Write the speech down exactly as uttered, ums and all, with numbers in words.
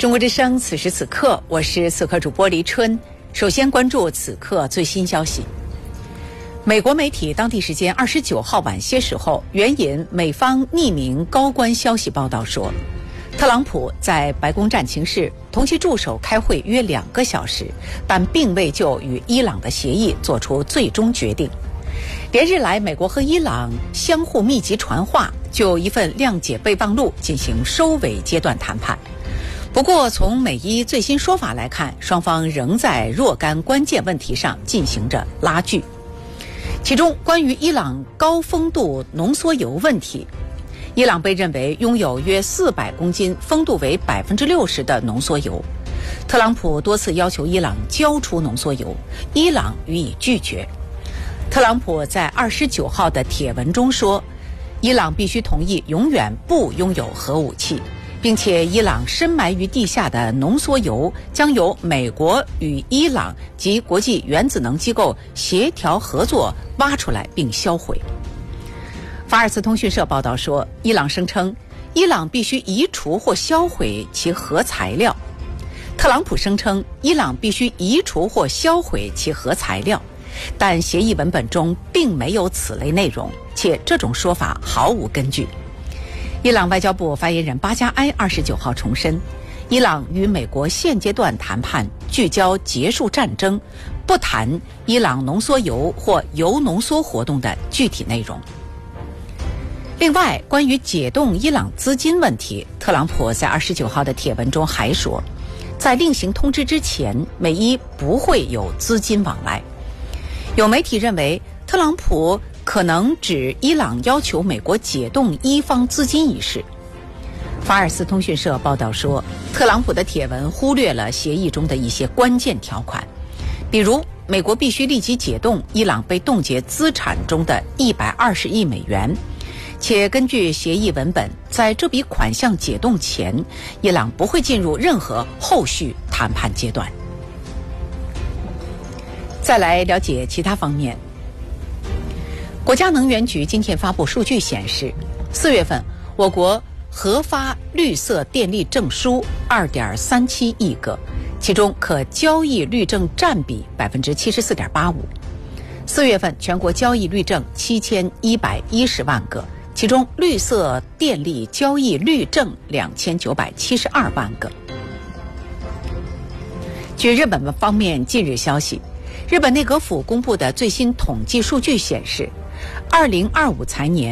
中国之声，此时此刻，我是此刻主播黎春。首先关注此刻最新消息。美国媒体当地时间二十九号晚些时候，援引美方匿名高官消息报道说，特朗普在白宫战情室同其助手开会约两个小时，但并未就与伊朗的协议做出最终决定。连日来，美国和伊朗相互密集传话，就一份谅解备忘录进行收尾阶段谈判。不过，从美伊最新说法来看，双方仍在若干关键问题上进行着拉锯。其中，关于伊朗高丰度浓缩铀问题，伊朗被认为拥有约四百公斤、丰度为百分之六十的浓缩铀。特朗普多次要求伊朗交出浓缩铀，伊朗予以拒绝。特朗普在二十九号的帖文中说，伊朗必须同意永远不拥有核武器，并且伊朗深埋于地下的浓缩铀将由美国与伊朗及国际原子能机构协调合作挖出来并销毁。法尔斯通讯社报道说，伊朗声称伊朗必须移除或销毁其核材料。特朗普声称伊朗必须移除或销毁其核材料，但协议文本中并没有此类内容，且这种说法毫无根据。伊朗外交部发言人巴加埃二十九号重申，伊朗与美国现阶段谈判聚焦结束战争，不谈伊朗浓缩铀或铀浓缩活动的具体内容。另外，关于解冻伊朗资金问题，特朗普在二十九号的帖文中还说，在另行通知之前，美伊不会有资金往来。有媒体认为，特朗普可能指伊朗要求美国解冻伊方资金一事。法尔斯通讯社报道说，特朗普的帖文忽略了协议中的一些关键条款，比如美国必须立即解冻伊朗被冻结资产中的一百二十亿美元，且根据协议文本，在这笔款项解冻前，伊朗不会进入任何后续谈判阶段。再来了解其他方面。国家能源局今天发布数据显示，四月份我国核发绿色电力证书 二点三七亿个，其中可交易绿证占比 百分之七十四点八五。四月份全国交易绿证七千一百一十万个，其中绿色电力交易绿证两千九百七十二万个。据日本方面近日消息，日本内阁府公布的最新统计数据显示，二零二五财年